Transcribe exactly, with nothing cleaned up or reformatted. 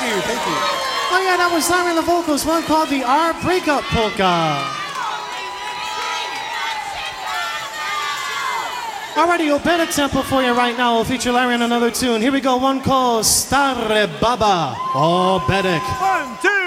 you, thank you. Oh yeah, that was Larry on the vocals, one called the Our Breakup Polka. Alrighty, we'll bet a tempo for you right now. We'll feature Larry on another tune. Here we go, one called Stare Baba. Oh, Bedek. One, two.